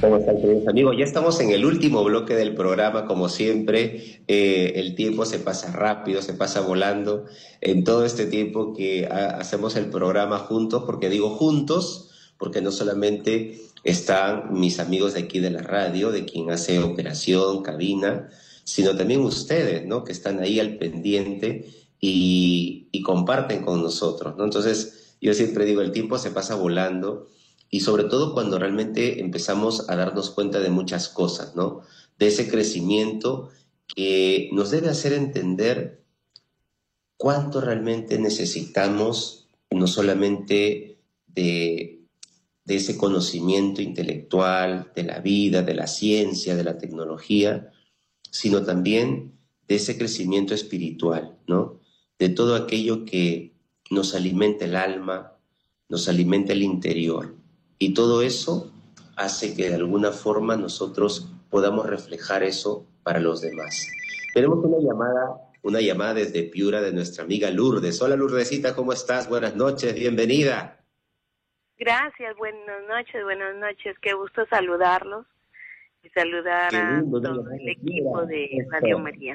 ¿Cómo están, queridos amigos? Ya estamos en el último bloque del programa, como siempre. El tiempo se pasa rápido, se pasa volando. En todo este tiempo que hacemos el programa juntos, porque digo juntos, porque no solamente están mis amigos de aquí de la radio, de quien hace operación, cabina, sino también ustedes, ¿no? Que están ahí al pendiente y comparten con nosotros, ¿no? Entonces, yo siempre digo, el tiempo se pasa volando y sobre todo cuando realmente empezamos a darnos cuenta de muchas cosas, ¿no? De ese crecimiento que nos debe hacer entender cuánto realmente necesitamos, no solamente de ese conocimiento intelectual, de la vida, de la ciencia, de la tecnología, sino también de ese crecimiento espiritual, ¿no? De todo aquello que nos alimenta el alma, nos alimenta el interior. Y todo eso hace que de alguna forma nosotros podamos reflejar eso para los demás. Tenemos una llamada desde Piura de nuestra amiga Lourdes. Hola Lourdesita, ¿cómo estás? Buenas noches, bienvenida. Gracias, buenas noches, qué gusto saludarlos y saludar Qué a lindo, una todo llamada el de Piura. equipo de Radio María.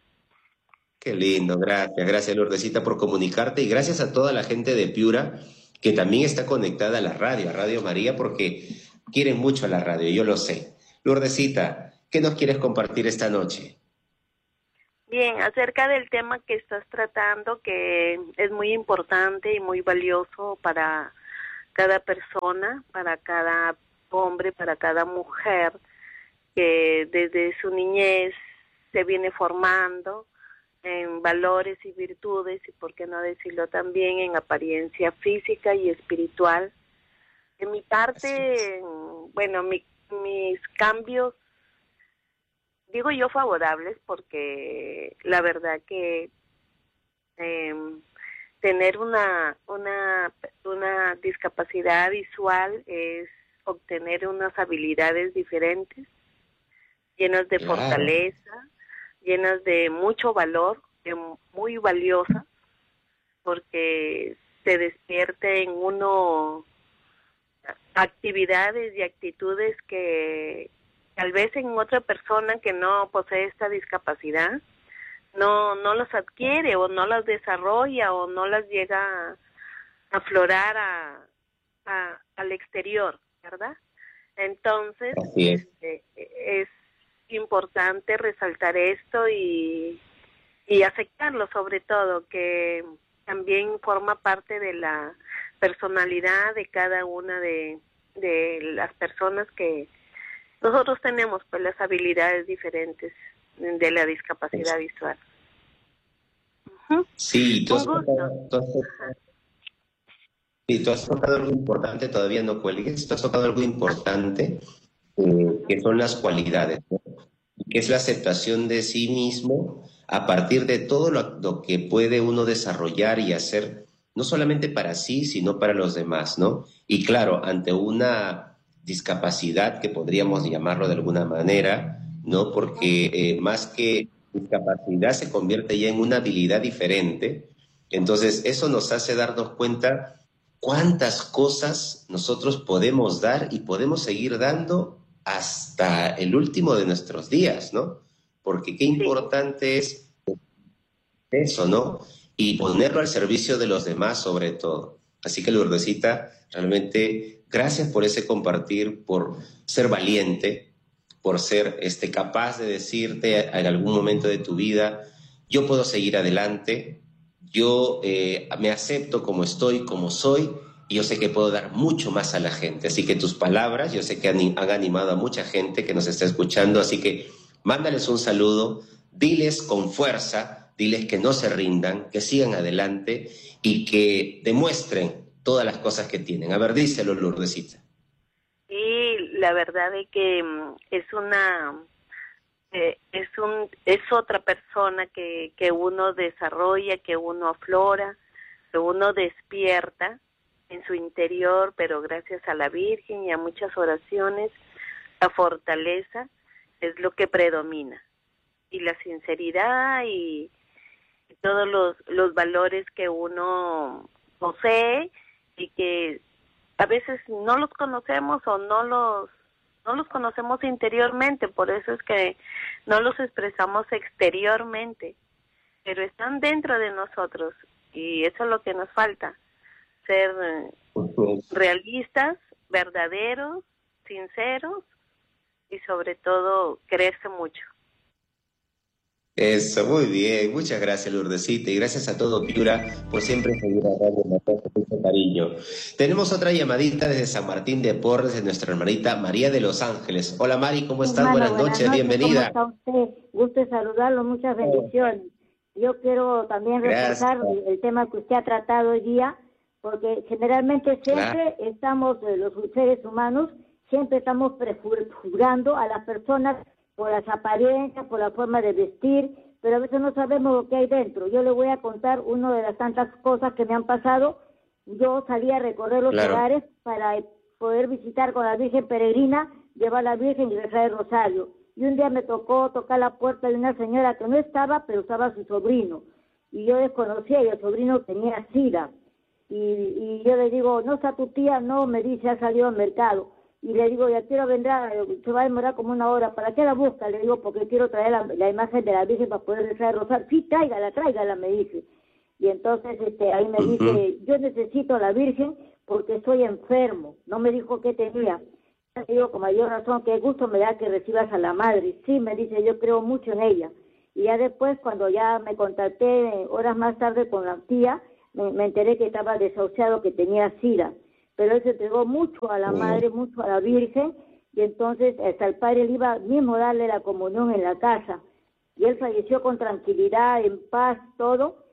Qué lindo, gracias, gracias Lourdesita por comunicarte y gracias a toda la gente de Piura que también está conectada a Radio María, porque quieren mucho a la radio, yo lo sé. Lourdesita, ¿qué nos quieres compartir esta noche? Bien, acerca del tema que estás tratando, que es muy importante y muy valioso para cada persona, para cada hombre, para cada mujer, que desde su niñez se viene formando en valores y virtudes, y por qué no decirlo también en apariencia física y espiritual. En mi Así es. parte, bueno, mis cambios, digo yo favorables, porque la verdad que eh, tener una discapacidad visual es obtener unas habilidades diferentes, llenas de Claro, fortaleza, llenas de mucho valor, muy valiosa, porque se despierte en uno actividades y actitudes que tal vez en otra persona que no posee esta discapacidad no las adquiere o no las desarrolla o no las llega a aflorar al exterior, ¿verdad? Entonces, así es. es importante resaltar esto y aceptarlo, sobre todo, que también forma parte de la personalidad de cada una de las personas, que nosotros tenemos pues las habilidades diferentes de la discapacidad visual. Uh-huh. Sí, Un gusto. Ajá. tú has tocado algo importante, todavía no cuelgues, tú has tocado algo importante, Uh-huh. que son las cualidades, ¿no? Que es la aceptación de sí mismo a partir de todo lo que puede uno desarrollar y hacer, no solamente para sí, sino para los demás, ¿no? Y claro, ante una discapacidad, que podríamos llamarlo de alguna manera, ¿no? Porque más que discapacidad se convierte ya en una habilidad diferente. Entonces, eso nos hace darnos cuenta cuántas cosas nosotros podemos dar y podemos seguir dando hasta el último de nuestros días, ¿no? Porque qué Sí. importante es eso, ¿no? Y ponerlo al servicio de los demás sobre todo. Así que Lourdesita, realmente gracias por ese compartir, por ser valiente, por ser capaz de decirte en algún momento de tu vida, yo puedo seguir adelante, yo me acepto como estoy, como soy, y yo sé que puedo dar mucho más a la gente. Así que tus palabras, yo sé que han animado a mucha gente que nos está escuchando, así que mándales un saludo, diles con fuerza, diles que no se rindan, que sigan adelante y que demuestren todas las cosas que tienen. A ver, díselo, Lourdesita. Y la verdad es que es otra persona que uno desarrolla, que uno aflora, que uno despierta en su interior, pero gracias a la Virgen y a muchas oraciones, la fortaleza es lo que predomina, y la sinceridad y todos los valores que uno posee y que a veces no los conocemos o no los no los conocemos interiormente, por eso es que no los expresamos exteriormente, pero están dentro de nosotros y eso es lo que nos falta, ser realistas, verdaderos, sinceros y sobre todo quererse mucho. Eso, muy bien. Muchas gracias, Lourdesita, y gracias a todo Piura por siempre seguir dando mucho cariño. Tenemos otra llamadita desde San Martín de Porres de nuestra hermanita María de Los Ángeles. Hola Mari, ¿cómo estás? Hermano, Buenas noches, bienvenida. ¿Cómo está usted? Gusto de saludarlo, muchas bendiciones. Yo quiero también reforzar el tema que usted ha tratado hoy día, porque generalmente siempre estamos, los seres humanos, siempre estamos prejuzgando a las personas por las apariencias, por la forma de vestir, pero a veces no sabemos lo que hay dentro. Yo le voy a contar una de las tantas cosas que me han pasado. Yo salí a recorrer los hogares para poder visitar con la Virgen Peregrina, llevar a la Virgen y rezar el rosario. Y un día me tocó tocar la puerta de una señora que no estaba, pero estaba su sobrino. Y yo desconocía y el sobrino tenía sida. Y yo le digo, ¿no está tu tía? No, me dice, ha salido al mercado. Y le digo, ya quiero vendrá, se va a demorar como una hora. ¿Para qué la busca? Le digo, porque quiero traer la imagen de la Virgen para poder rezar el rosario. Sí, tráigala, me dice. Y entonces ahí me dice, yo necesito a la Virgen porque estoy enfermo. No me dijo qué tenía. Le digo, con mayor razón, qué gusto me da que recibas a la madre. Sí, me dice, yo creo mucho en ella. Y ya después, cuando ya me contacté horas más tarde con la tía, me enteré que estaba desahuciado, que tenía sida. Pero él se entregó mucho a la madre, mucho a la Virgen, y entonces hasta el padre le iba mismo a darle la comunión en la casa. Y él falleció con tranquilidad, en paz, todo.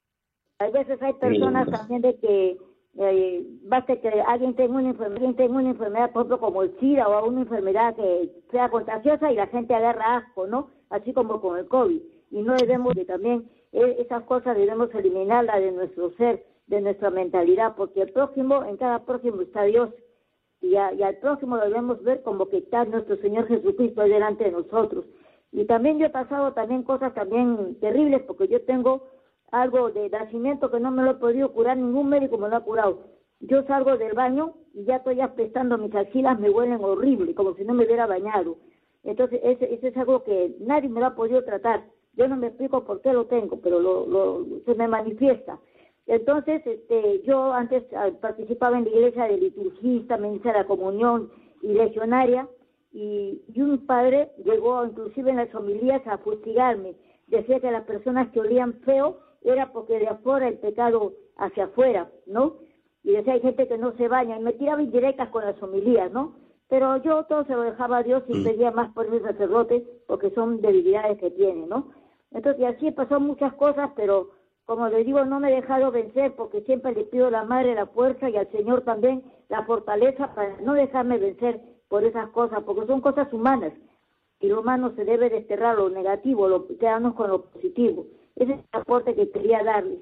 A veces hay personas también de que basta que alguien tenga una enfermedad, por ejemplo, como el SIDA o una enfermedad que sea contagiosa y la gente agarra asco, ¿no? Así como con el COVID. Y no debemos de también, esas cosas debemos eliminarlas de nuestro ser, de nuestra mentalidad, porque el próximo, en cada próximo está Dios. Y al próximo lo debemos ver como que está nuestro Señor Jesucristo delante de nosotros. Y también yo he pasado también cosas también terribles, porque yo tengo algo de nacimiento que no me lo he podido curar, ningún médico me lo ha curado. Yo salgo del baño y ya estoy apestando, mis axilas me huelen horrible, como si no me hubiera bañado. Entonces, ese es algo que nadie me lo ha podido tratar. Yo no me explico por qué lo tengo, pero se me manifiesta. Entonces, yo antes participaba en la iglesia de liturgista, ministra de la comunión y legionaria, y un padre llegó inclusive en las homilías a fustigarme. Decía que las personas que olían feo era porque de afuera el pecado hacia afuera, ¿no? Y decía, hay gente que no se baña, y me tiraba indirectas con las homilías, ¿no? Pero yo todo se lo dejaba a Dios y pedía más por ese sacerdote, porque son debilidades que tiene, ¿no? Entonces, y así pasó muchas cosas, pero como le digo, no me he dejado vencer, porque siempre le pido a la Madre la fuerza y al Señor también la fortaleza para no dejarme vencer por esas cosas, porque son cosas humanas, y lo humano se debe desterrar lo negativo, quedarnos con lo positivo. Ese es el aporte que quería darles.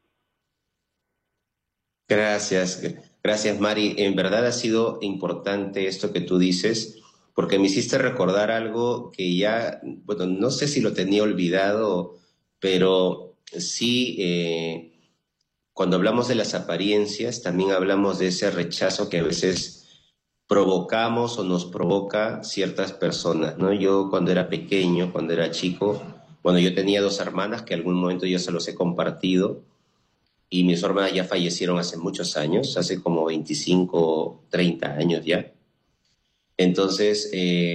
Gracias Mari. En verdad ha sido importante esto que tú dices, porque me hiciste recordar algo que ya, bueno, no sé si lo tenía olvidado, pero sí, cuando hablamos de las apariencias, también hablamos de ese rechazo que a veces provocamos o nos provoca ciertas personas, ¿no? Yo cuando era pequeño, cuando era chico, bueno, yo tenía 2 hermanas que en algún momento yo se los he compartido, y mis hermanas ya fallecieron hace muchos años, hace como 25, 30 años ya. Entonces,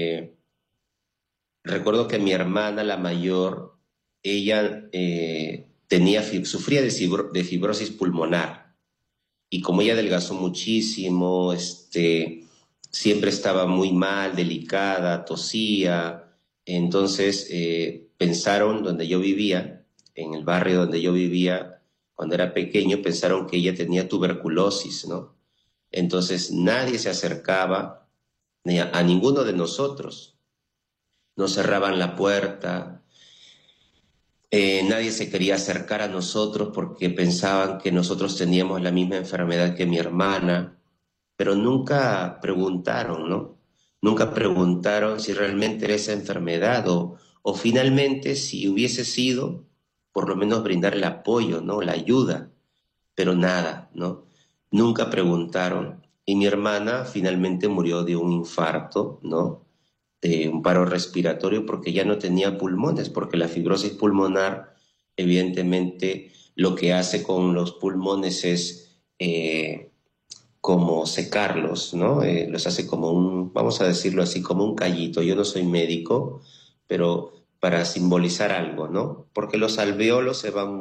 recuerdo que mi hermana, la mayor, ella sufría de fibrosis pulmonar, y como ella adelgazó muchísimo, siempre estaba muy mal, delicada, tosía. Entonces pensaron, donde yo vivía, en el barrio donde yo vivía, cuando era pequeño, pensaron que ella tenía tuberculosis, ¿no? Entonces nadie se acercaba ni a ninguno de nosotros. Nos cerraban la puerta, nadie se quería acercar a nosotros porque pensaban que nosotros teníamos la misma enfermedad que mi hermana, pero nunca preguntaron, ¿no? Nunca preguntaron si realmente era esa enfermedad o finalmente, si hubiese sido, por lo menos brindar el apoyo, ¿no? La ayuda, pero nada, ¿no? Nunca preguntaron. y mi hermana finalmente murió de un infarto, ¿no? De un paro respiratorio porque ya no tenía pulmones, porque la fibrosis pulmonar, evidentemente, lo que hace con los pulmones es como secarlos, ¿no? Los hace como vamos a decirlo así, como un callito. Yo no soy médico, pero para simbolizar algo, ¿no? Porque los alveolos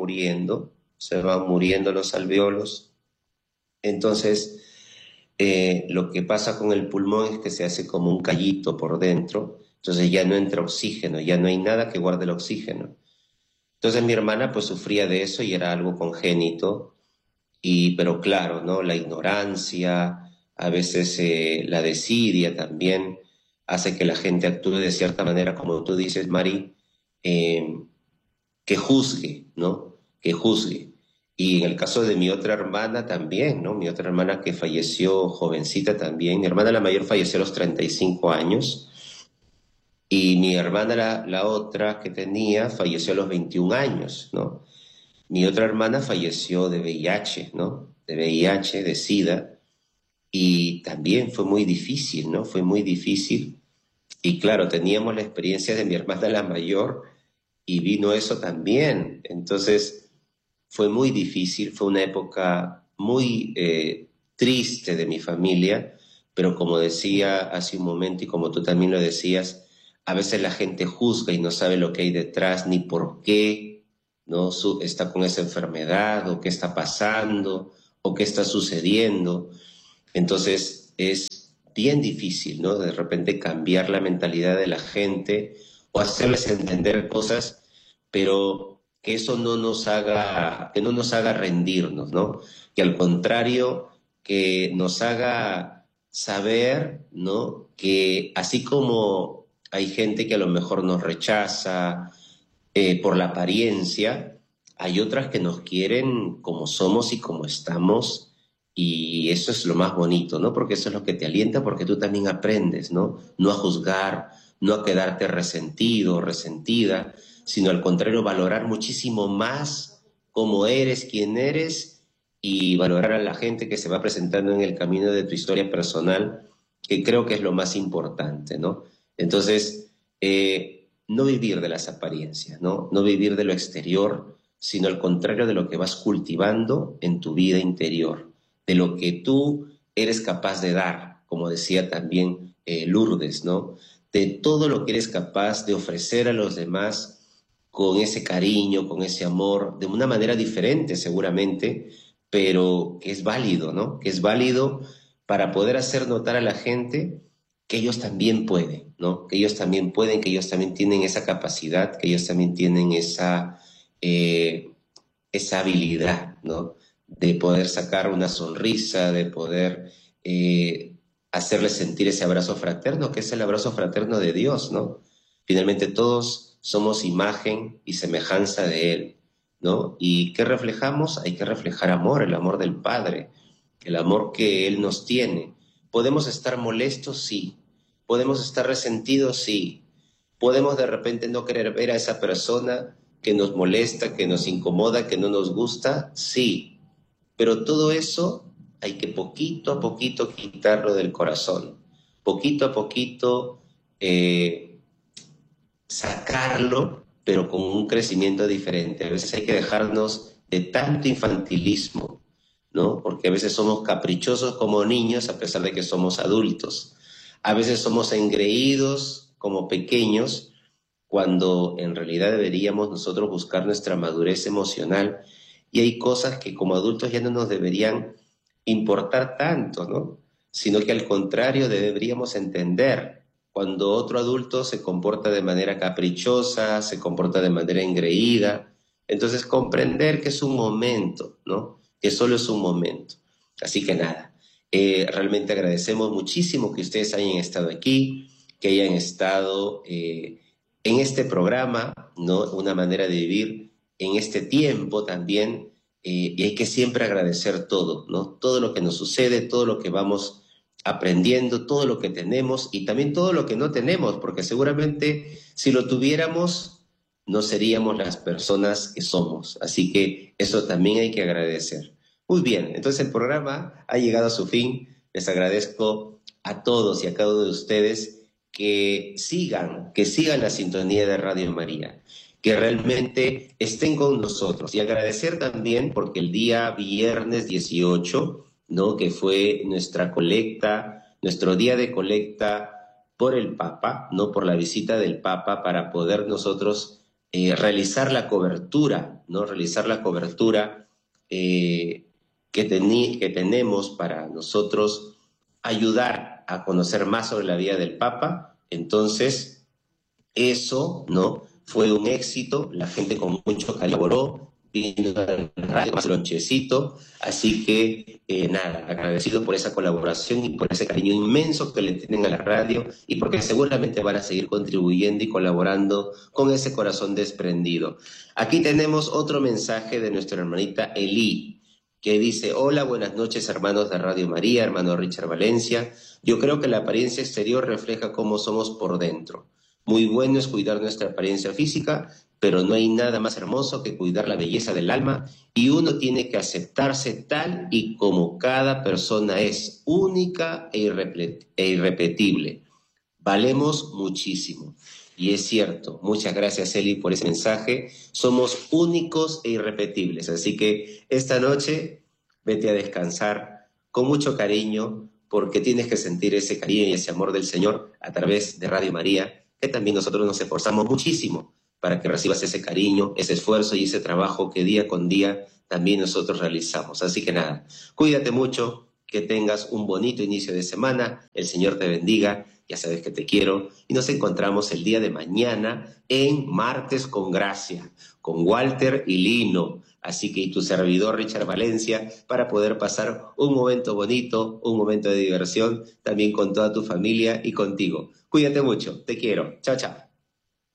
se van muriendo los alveolos. Entonces, lo que pasa con el pulmón es que se hace como un callito por dentro, entonces ya no entra oxígeno, ya no hay nada que guarde el oxígeno. Entonces mi hermana pues sufría de eso y era algo congénito, pero claro, ¿no? La ignorancia, a veces la desidia también hace que la gente actúe de cierta manera, como tú dices, Mari, que juzgue, ¿no? Que juzgue. Y en el caso de mi otra hermana también, ¿no? Mi otra hermana que falleció jovencita también. Mi hermana la mayor falleció a los 35 años y mi hermana la otra que tenía falleció a los 21 años, ¿no? Mi otra hermana falleció de VIH, ¿no? De VIH, de SIDA, y también fue muy difícil, ¿no? Fue muy difícil. Y claro, teníamos la experiencia de mi hermana la mayor y vino eso también. Entonces fue muy difícil, fue una época muy triste de mi familia, pero como decía hace un momento y como tú también lo decías, a veces la gente juzga y no sabe lo que hay detrás ni por qué, ¿no? Está con esa enfermedad o qué está pasando o qué está sucediendo. Entonces es bien difícil, ¿no? De repente cambiar la mentalidad de la gente o hacerles entender cosas, pero que eso no nos haga rendirnos, ¿no? Que al contrario, que nos haga saber, ¿no? Que así como hay gente que a lo mejor nos rechaza por la apariencia, hay otras que nos quieren como somos y como estamos, y eso es lo más bonito, ¿no? Porque eso es lo que te alienta, porque tú también aprendes, ¿no? No a juzgar, no a quedarte resentido o resentida, sino al contrario, valorar muchísimo más cómo eres, quién eres, y valorar a la gente que se va presentando en el camino de tu historia personal, que creo que es lo más importante, ¿no? Entonces, no vivir de las apariencias, ¿no? No vivir de lo exterior, sino al contrario de lo que vas cultivando en tu vida interior, de lo que tú eres capaz de dar, como decía también Lourdes, ¿no? De todo lo que eres capaz de ofrecer a los demás con ese cariño, con ese amor, de una manera diferente seguramente, pero que es válido, ¿no? Que es válido para poder hacer notar a la gente que ellos también pueden, ¿no? Que ellos también pueden, que ellos también tienen esa capacidad, que ellos también tienen esa habilidad, ¿no? De poder sacar una sonrisa, de poder hacerles sentir ese abrazo fraterno, que es el abrazo fraterno de Dios, ¿no? Finalmente todos somos imagen y semejanza de Él, ¿no? ¿Y qué reflejamos? Hay que reflejar amor, el amor del Padre, el amor que Él nos tiene. ¿Podemos estar molestos? Sí. ¿Podemos estar resentidos? Sí. ¿Podemos de repente no querer ver a esa persona que nos molesta, que nos incomoda, que no nos gusta? Sí. Pero todo eso hay que poquito a poquito quitarlo del corazón, poquito a poquito sacarlo, pero con un crecimiento diferente. A veces hay que dejarnos de tanto infantilismo, ¿no? Porque a veces somos caprichosos como niños a pesar de que somos adultos. A veces somos engreídos como pequeños cuando en realidad deberíamos nosotros buscar nuestra madurez emocional, y hay cosas que como adultos ya no nos deberían importar tanto, ¿no? Sino que al contrario deberíamos entender cuando otro adulto se comporta de manera caprichosa, se comporta de manera engreída. Entonces comprender que es un momento, ¿no? Que solo es un momento. Así que nada, realmente agradecemos muchísimo que ustedes hayan estado aquí, que hayan estado en este programa, ¿no? Una manera de vivir en este tiempo también, y hay que siempre agradecer todo, ¿no? Todo lo que nos sucede, todo lo que vamos aprendiendo, todo lo que tenemos y también todo lo que no tenemos, porque seguramente si lo tuviéramos no seríamos las personas que somos. Así que eso también hay que agradecer. Muy bien, entonces el programa ha llegado a su fin. Les agradezco a todos y a cada uno de ustedes que sigan la sintonía de Radio María, que realmente estén con nosotros. Y agradecer también porque el día viernes 18, ¿no?, que fue nuestro día de colecta por el Papa, ¿no?, por la visita del Papa, para poder nosotros realizar la cobertura, ¿no?, que tenemos para nosotros ayudar a conocer más sobre la vida del Papa. Entonces, eso, ¿no?, fue un éxito, la gente con mucho colaboró, vino al radio, más lonchecito, así que nada, agradecido por esa colaboración y por ese cariño inmenso que le tienen a la radio, y porque seguramente van a seguir contribuyendo y colaborando con ese corazón desprendido. Aquí tenemos otro mensaje de nuestra hermanita Elí, que dice: hola, buenas noches hermanos de Radio María, hermano Richard Valencia. Yo creo que la apariencia exterior refleja cómo somos por dentro. Muy bueno es cuidar nuestra apariencia física, pero no hay nada más hermoso que cuidar la belleza del alma, y uno tiene que aceptarse tal y como cada persona es, única e irrepetible. Valemos muchísimo. Y es cierto, muchas gracias Eli por ese mensaje. Somos únicos e irrepetibles, así que esta noche vete a descansar con mucho cariño, porque tienes que sentir ese cariño y ese amor del Señor a través de Radio María, que también nosotros nos esforzamos muchísimo para que recibas ese cariño, ese esfuerzo y ese trabajo que día con día también nosotros realizamos. Así que nada, cuídate mucho, que tengas un bonito inicio de semana, el Señor te bendiga, ya sabes que te quiero, y nos encontramos el día de mañana en Martes con Gracia, con Walter y Lino, así que y tu servidor Richard Valencia, para poder pasar un momento bonito, un momento de diversión, también con toda tu familia y contigo. Cuídate mucho, te quiero, chao, chao.